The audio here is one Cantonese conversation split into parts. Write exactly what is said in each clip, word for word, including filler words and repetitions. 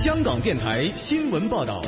香港电台新闻报道。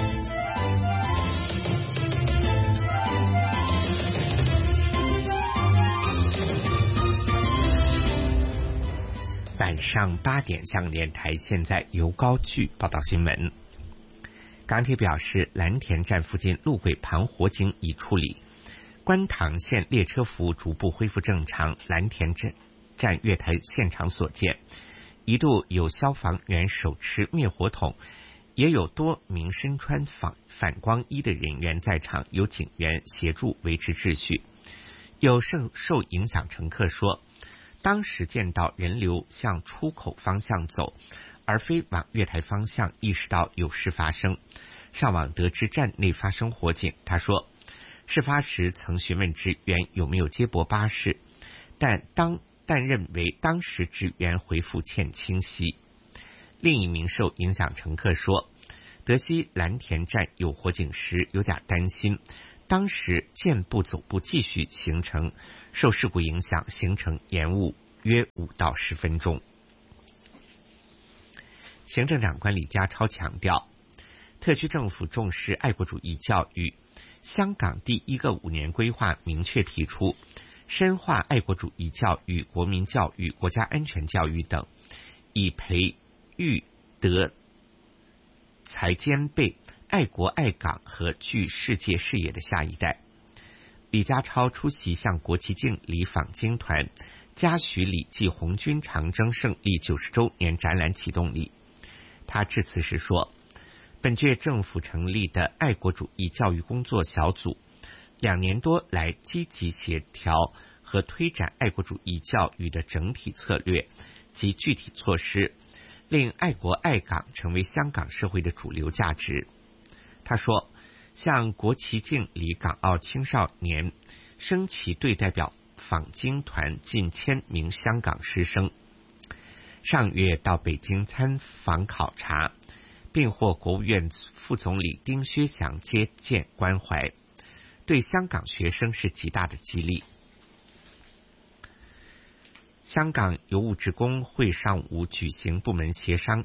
晚上八点，香港电台现在由高炬报道新闻。港铁表示，蓝田站附近路轨旁火警已处理，观塘线列车服务逐步恢复正常。蓝田站站月台现场所见，一度有消防员手持灭火筒，也有多名身穿反反光衣的人员在场，有警员协助维持秩序。有受受影响乘客说，当时见到人流向出口方向走，而非往月台方向，意识到有事发生。上网得知站内发生火警，他说，事发时曾询问职员有没有接驳巴士，但当但认为当时职员回复欠清晰。另一名受影响乘客说，德西蓝田站有火警时有点担心，当时健步走步继续行程，受事故影响，行程延误约五到十分钟。行政长官李家超强调，特区政府重视爱国主义教育，香港第一个五年规划明确提出，深化爱国主义教育、国民教育、国家安全教育等，以培育德才兼备、爱国爱港和具世界视野的下一代。李家超出席向国旗敬礼访京团嘉许礼暨红军长征胜利九十周年展览启动礼。他致辞时说，本届政府成立的爱国主义教育工作小组两年多来积极协调和推展爱国主义教育的整体策略及具体措施，令爱国爱港成为香港社会的主流价值。他说，向国旗敬礼港澳青少年升旗队代表访京团近千名香港师生，上月到北京参访考察，并获国务院副总理丁薛祥接见关怀，对香港学生是极大的激励。香港邮务职工会上午举行部门协商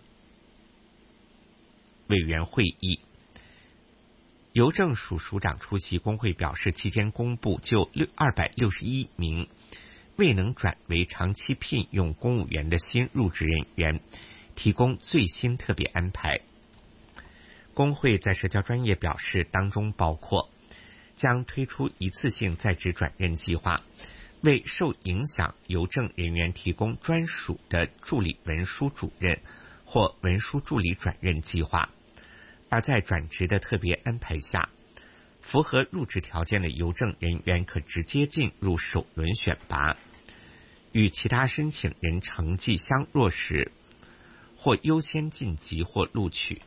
委员会议，邮政署署长出席。工会表示，期间公布就二百六十一名未能转为长期聘用公务员的新入职人员提供最新特别安排。工会在社交专业表示，当中包括将推出一次性在职转任计划，为受影响邮政人员提供专属的助理文书主任或文书助理转任计划。而在转职的特别安排下，符合入职条件的邮政人员可直接进入首轮选拔，与其他申请人成绩相若时，或优先晋级或录取。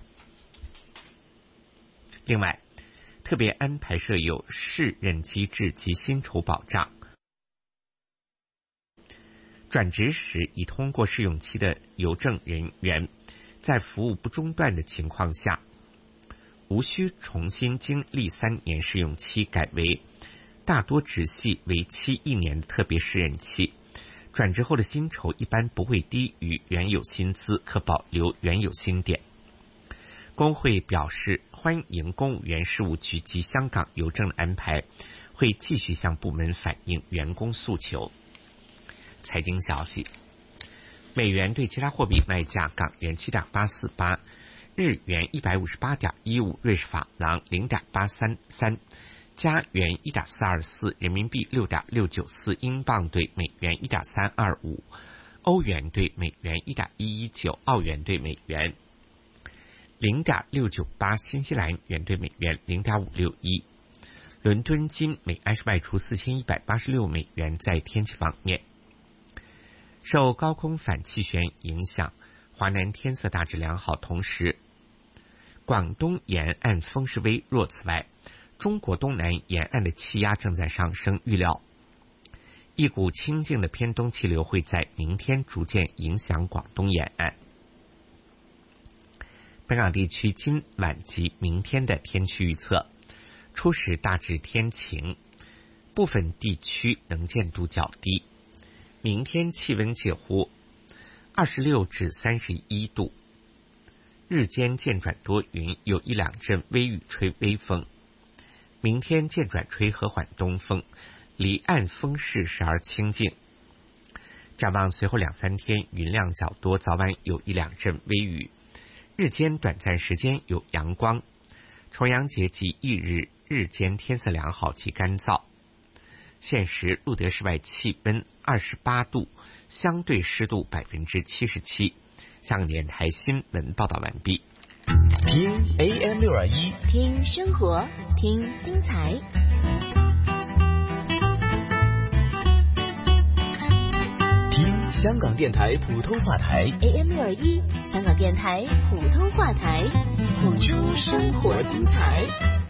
另外，特别安排设有适任机制及薪酬保障。转职时已通过试用期的邮政人员，在服务不中断的情况下，无需重新经历三年试用期，改为大多直系为期一年的特别试任期。转职后的薪酬一般不会低于原有薪资，可保留原有薪点。工会表示，欢迎公务员事务局及香港邮政的安排，会继续向部门反映员工诉求。财经消息，美元对其他货币卖价：港元 七点八四八， 日元 一百五十八点一五， 瑞士法郎 零点八三三， 加元 一点四二四， 人民币 六点六九四， 英镑对美元 一点三二五， 欧元对美元 一点一一九， 澳元对美元 零点六九八， 新西兰元对美元 零点五六一。伦敦金每安士卖出四千一百八十六美元。在天气方面，受高空反气旋影响，华南天色大致良好，同时广东沿岸风势微弱。此外，中国东南沿岸的气压正在上升，预料一股清劲的偏东气流会在明天逐渐影响广东沿岸。本港地区今晚及明天的天气预测：初时大致天晴，部分地区能见度较低。明天气温介乎二十六至三十一度， 日间渐转多云，有一两阵微雨，吹微风。明天渐转吹和缓东风，离岸风势时而清劲。展望随后两三天，云量较多，早晚有一两阵微雨，日间短暂时间有阳光。重阳节及翌日，日间天色良好及干燥。现时路德室外气温二十八度，相对湿度百分之七十七。香港电台新闻报道完毕。 听 A M 六二一， 听生活，听精彩。 听香港电台普通话台 A M 六二一，香港電台普通話台，付出生活精彩。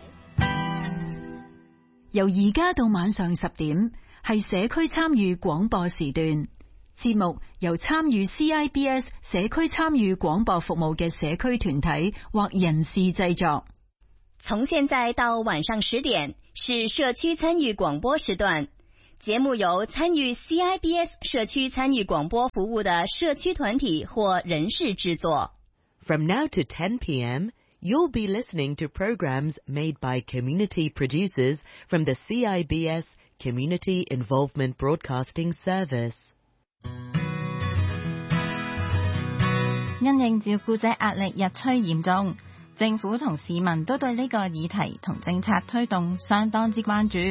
由而家到晚上十點，係社區參與廣播時段。節目由參與 C I B S 社區參與廣播服務嘅社區團體或人士製作。 從現在到晚上十點是社區參與廣播時段，節目由參與 C I B S 社區參與廣播服務的社區團體或人士製作。 From now to ten p.m., you'll be listening to programs made by community producers from the C I B S Community Involvement Broadcasting Service. 因應照顧者壓力日趨嚴重，政府同市民都對呢個議題同政策推動相當之關注。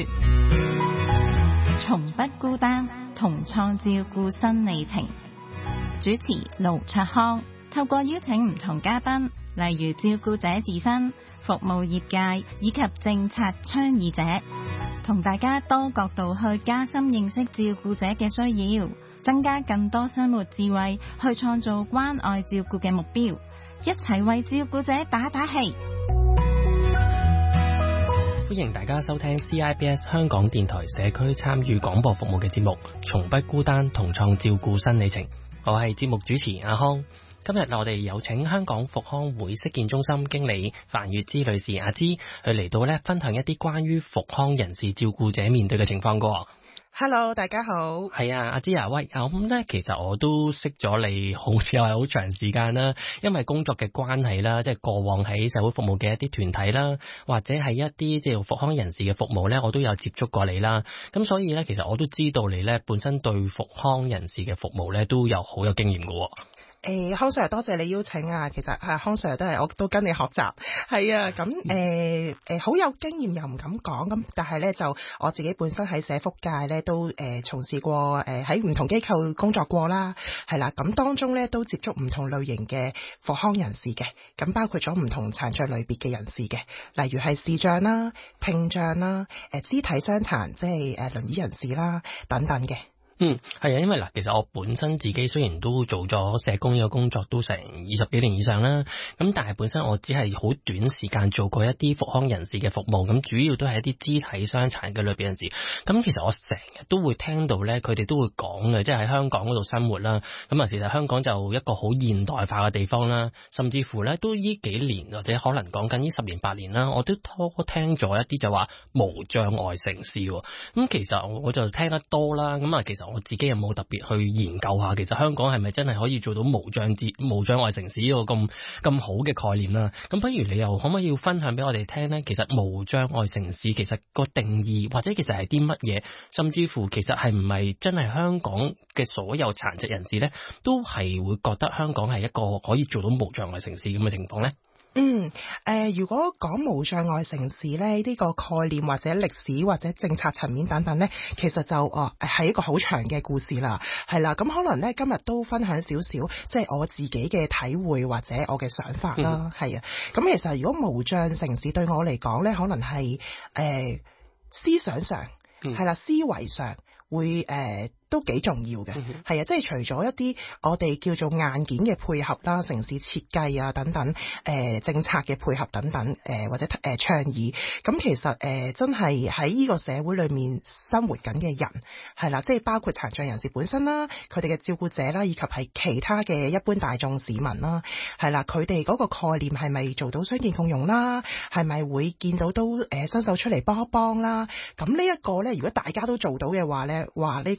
從不孤單，同創照顧新里程。主持盧卓康，透過邀請唔同嘉賓，例如照顧者自身、服務業界以及政策倡議者，同大家多角度去加深認識照顧者嘅需要，增加更多生活智慧，去創造關愛照顧嘅目標，一齊為照顧者打打氣。 歡迎大家收聽 C I B S 香港電台社區參與廣播服務嘅節目《從不孤單，同創照顧新里程》。我係節目主持阿康。今日我哋有請香港復康會識健中心經理范月芝女士阿芝，佢嚟到咧分享一啲關於復康人士照顧者面對嘅情況㗎。 Hello， 大家好。係啊，阿芝啊，喂，咁咧，其實我都識咗你好似係好長時間啦，因為工作嘅關係啦，即係過往喺社會服務嘅一啲團體啦，或者係一啲即係復康人士嘅服務咧，我都有接觸過你啦。咁所以咧，其實我都知道你咧本身對復康人士嘅服務咧都有好有經驗㗎。 誒康 Sir 多謝你邀請啊，其實係康 Sir 都係我都跟你學習，係啊，咁誒誒好有經驗又唔敢講，咁但係咧就我自己本身喺社福界咧都誒、呃、從事過誒喺唔同機構工作過啦，係啦，咁當中咧都接觸唔同類型嘅復康人士嘅，咁包括咗唔同殘障類別嘅人士嘅，例如係視障啦、聽障啦、誒肢體傷殘即係誒輪椅人士啦等等嘅。 嗯，係啊，因為嗱，其實我本身自己雖然都做咗社工呢個工作都成二十幾年以上啦，咁但係本身我只係好短時間做過一啲復康人士嘅服務，咁主要都係一啲肢體傷殘嘅類別人士。咁其實我成日都會聽到咧，佢哋都會講嘅，即係喺香港嗰度生活啦。咁啊，其實香港就一個好現代化嘅地方啦，甚至乎咧都呢幾年或者可能講緊呢十年八年啦，我都多聽咗一啲就話無障礙城市。咁其實我就聽得多啦，咁啊其實我自己有冇特別去研究下，其實香港係咪真係可以做到無障之無障礙城市呢個咁咁好嘅概念啦？咁不如你又可唔可以分享俾我哋聽呢？其實無障礙城市其實個定義或者其實係啲乜嘢？甚至乎其實係唔係真係香港嘅所有殘疾人士呢，都係會覺得香港係一個可以做到無障礙城市咁嘅情況呢？ 嗯，誒、呃，如果講無障礙城市咧，呢、這個概念或者歷史或者政策層面等等咧，其實就哦係一個好長嘅故事啦，係啦，咁可能咧今日都分享少少，即係我自己嘅體會或者我嘅想法啦，係啊、嗯，咁其實如果無障城市對我嚟講咧，可能係誒、呃、思想上係啦、嗯，思維上會誒。呃都幾重要嘅，係啊，即係除咗一啲我哋叫做硬件嘅配合啦，城市設計啊等等，誒、呃、政策嘅配合等等，誒、呃、或者誒、呃、倡議，咁其實誒、呃、真係喺呢個社會裏面生活緊嘅人，係啦，即係包括殘障人士本身啦，佢哋嘅照顧者啦，以及係其他嘅一般大眾市民啦，係啦，佢哋嗰個概念係咪做到傷健共融啦？係咪會見到都誒伸手出嚟幫一幫啦？咁呢一個咧，如果大家都做到嘅話咧，話呢、呢個我相信。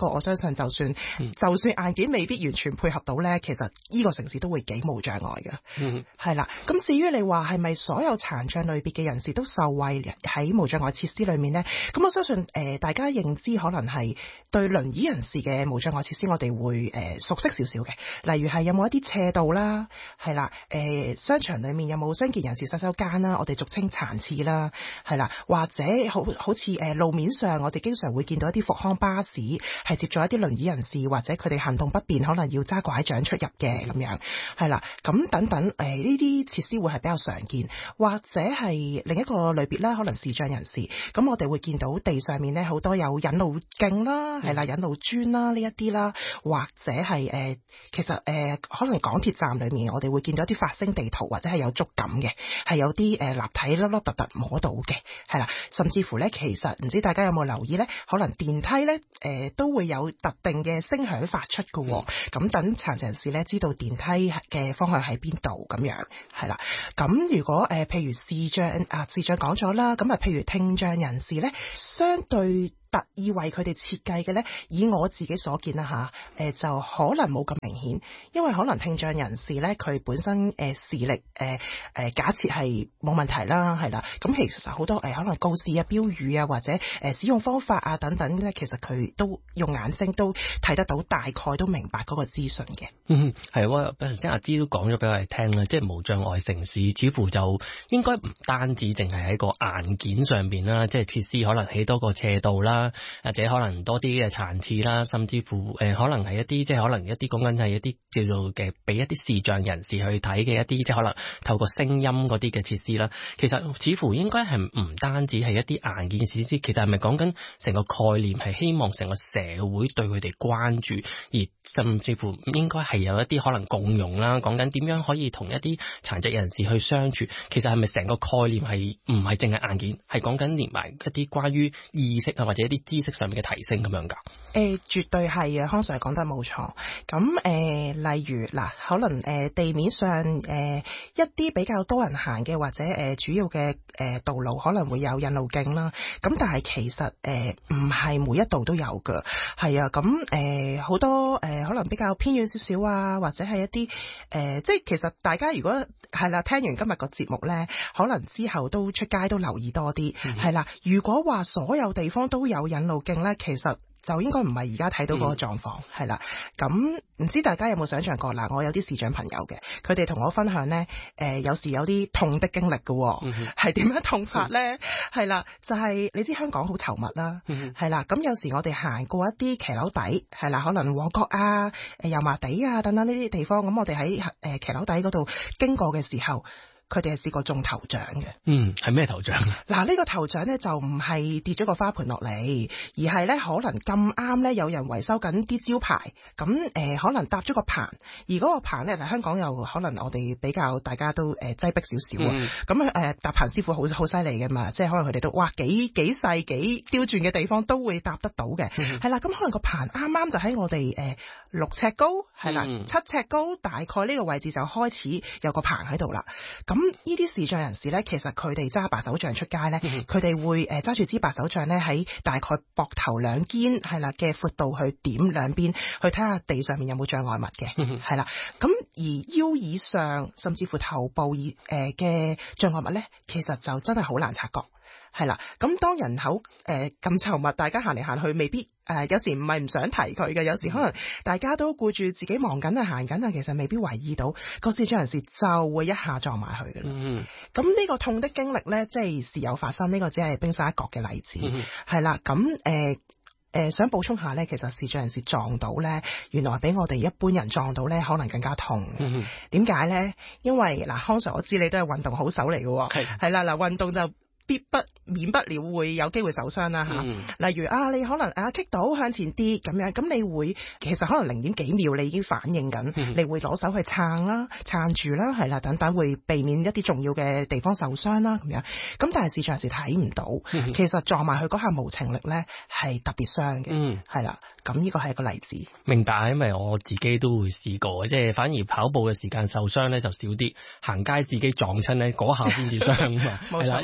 信就算、嗯、就算硬件未必完全配合到咧，其實呢個城市都會幾無障礙嘅。嗯，係啦。咁至於你話係咪所有殘障類別嘅人士都受惠喺無障礙設施裏面咧？咁我相信誒、呃、大家認知可能係對輪椅人士嘅無障礙設施，我哋會誒、呃、熟悉少少嘅。例如係有冇一啲斜道啦，係啦，誒、呃、商場裏面有冇傷健人士洗手間啦，我哋俗稱殘廁啦，係啦，或者好好似誒、呃、路面上我哋經常會見到一啲復康巴士係接咗一啲輪椅人士或者佢哋行動不便，可能要揸拐杖出入嘅咁樣，係啦，咁等等誒呢啲設施會係比較常見，或者係另一個類別啦，可能視障人士，咁我哋會見到地上面咧好多有引路徑啦，係啦，引路磚啦呢一啲啦，或者係誒、呃、其實誒、呃、可能港鐵站裏面我哋會見到一啲發聲地圖或者係有觸感嘅，係有啲誒、呃、立體粒粒突突摸到嘅，係啦，甚至乎咧其實唔知大家有冇留意咧，可能電梯咧誒、呃、都會有特定嘅聲響發出嘅喎，咁等殘疾人士咧知道電梯嘅方向喺邊度咁樣，係啦，咁如果誒、呃、譬如視障啊視障講咗啦，咁啊譬如聽障人士咧，相對特意為佢哋設計嘅咧，以我自己所見啦吓，誒、呃、就可能冇咁明顯，因為可能聽障人士咧佢本身誒、呃、視力誒誒、呃呃、假設係冇問題啦，係啦，咁其實好多誒、呃、可能告示啊、標語啊或者誒、呃、使用方法啊等等咧，其實佢都用眼睛都睇得到，大概都明白嗰個資訊嘅。 嗯，係喎，頭先阿芝都講咗俾我哋聽啦，即係無障礙城市似乎就應該唔單止淨係喺個硬件上邊啦，即係設施可能起多個斜道啦。或者可能多啲嘅殘廁啦，甚至乎誒、呃、可能係一啲即係可能一啲講緊係一啲叫做嘅俾一啲視障人士去睇嘅一啲即係可能透過聲音嗰啲嘅設施啦。其實似乎應該係唔單止係一啲硬件設施，其實係咪講緊成個概念係希望成個社會對佢哋關注，而甚至乎應該係有一啲可能共融啦，講緊點樣可以同一啲殘疾人士去相處。其實係咪成個概念係唔係淨係硬件，係講緊連埋一啲關於意識啊或者一啲知識上面嘅提升咁樣㗎？誒、 呃，絕對係啊，康 Sir 講得冇錯。咁誒、呃，例如嗱，可能誒、呃、地面上誒、呃、一啲比較多人行嘅或者誒、呃、主要嘅誒、呃、道路可能會有引路徑啦。咁但係其實誒唔係每一度都有㗎。係啊，咁誒好多誒、呃、可能比較偏遠少少啊，或者係一啲誒、呃，即係其實大家如果係啦，聽完今日個節目咧，可能之後都出街都留意多啲。係、嗯、啦，如果話所有地方都有引路徑咧，其實就應該唔係而家睇到嗰個狀況，係、嗯、啦。咁唔知大家有冇想象過啦？我有啲視障朋友嘅，佢哋同我分享咧，誒、呃、有時有啲痛的經歷嘅，係、嗯、點樣痛法咧？係、嗯、啦，就係、是、你知香港好稠密啦，係、嗯、啦。咁有時我哋行過一啲騎樓底，係啦，可能旺角啊、誒油麻地啊等等呢啲地方，咁我哋喺誒騎樓底嗰度經過嘅時候，佢哋係試過中頭獎嘅。嗯，係咩頭獎啊？嗱，呢個頭獎咧就唔係跌咗個花盆落嚟，而係咧可能咁啱咧有人維修緊啲招牌，咁誒、呃、可能搭咗個棚，而嗰個棚咧，香港又可能我哋比較大家都誒擠迫少少啊。咁誒搭棚師傅好好犀利嘅嘛，即係可能佢哋都哇幾幾細幾刁鑽嘅地方都會搭得到嘅。係、嗯、啦，咁可能個棚啱啱就喺我哋誒、呃、六尺高，係啦、嗯、七尺高，大概呢個位置就開始有個棚喺度啦。咁呢啲視障人士咧，其實佢哋揸白手杖出街咧，佢、嗯、哋會誒揸住支白手杖咧，喺大概膊頭兩肩係啦嘅闊度去點兩邊，去睇下地上面有冇障礙物嘅，係、嗯、啦。咁而腰以上甚至乎頭部以誒嘅障礙物咧，其實就真係好難察覺。係啦，咁當人口誒咁稠密，大家行嚟行去，未必誒、呃、有時唔係唔想提佢嘅，有時可能大家都顧住自己忙緊啊行緊啊，其實未必留意到個視障人士就會一下撞埋去嘅啦。嗯，咁呢個痛的經歷咧，即係時有發生，呢、呢個只係冰山一角嘅例子。係、嗯、啦，咁誒誒想補充下咧，其實視障人士撞到咧，原來比我哋一般人撞到咧，可能更加痛。嗯，點解咧？因為嗱，康 Sir 我知你都係運動好手嚟嘅，係係啦，嗱運動就必不免不了會有機會受傷啦嚇、嗯，例如啊，你可能啊棘到向前跌咁樣，咁你會其實可能零點幾秒你已經反應緊、嗯，你會攞手去撐啦、撐住啦，係啦，等等會避免一啲重要嘅地方受傷啦咁樣。咁但係視障人士睇唔到、嗯，其實撞埋去嗰下無情力咧係特別傷嘅，係、嗯、啦。咁呢個係一個例子。明白，因為我自己都會試過，即係反而跑步嘅時間受傷咧就少啲，行街自己撞親咧嗰下先至傷嘛。係啦，因為我啱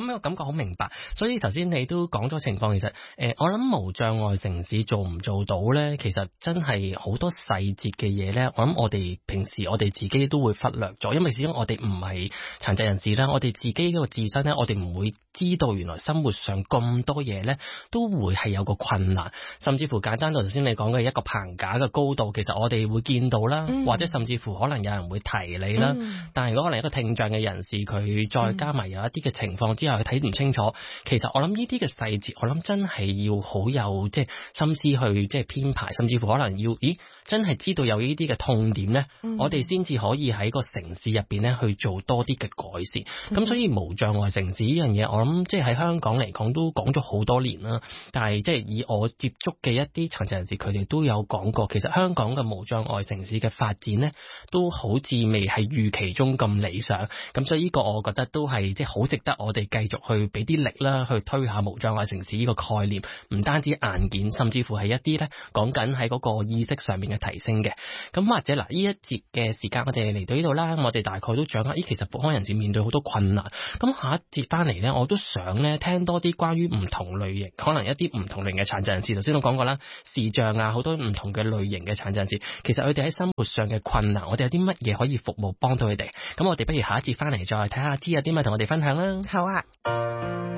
樣個感覺好明白。所以頭先你都講咗情況，其實誒、呃，我諗無障礙城市做唔做到咧，其實真係好多細節嘅嘢咧。我諗我哋平時我哋自己都會忽略咗，因為始終我哋唔係殘疾人士啦，我哋自己嗰個自身咧，我哋唔會知道原來生活上咁多嘢咧，都會係有個困難，甚至乎簡單到頭先你講嘅一個棚架嘅高度，其實我哋會見到啦，嗯、或者甚至乎可能有人會提你啦。嗯、但係如果可能一個聽障嘅人士，佢再加埋有一啲嘅情況之下，佢睇唔清楚，其實我諗呢啲嘅細節，我諗真係要好有即係心思去即係編排，甚至乎可能要，咦，真係知道有呢啲嘅痛點咧，嗯、我哋先至可以喺個城市入邊咧去做多啲嘅改善。咁、嗯、所以無障礙城市呢樣嘢，我諗即係喺香港嚟講都講咗好多年啦。但係即係以我接觸嘅一啲殘疾人士，佢哋都有講過，其實香港嘅無障礙城市嘅發展咧，都好似未係預期中咁理想。咁所以呢個我覺得都係即係好值得我哋繼續去俾啲力啦，去推下無障礙城市呢個概念。唔單止硬件，甚至乎係一啲咧講緊喺嗰個意識上面嘅提升嘅。咁或者嗱，呢一節嘅時間我哋嚟到呢度啦，我哋大概都掌握，咦，其實復康人士面對好多困難。咁下一節翻嚟咧，我都想咧聽多啲關於唔同類型，可能一啲唔同類型嘅殘疾人士。頭先都講過啦，視障啊，好多唔同嘅類型嘅殘疾人士，其實佢哋喺生活上嘅困難，我哋有啲乜嘢可以服務幫到佢哋？咁我哋不如下一節翻嚟再睇下，知有啲咩同我哋分享啦。 好啊。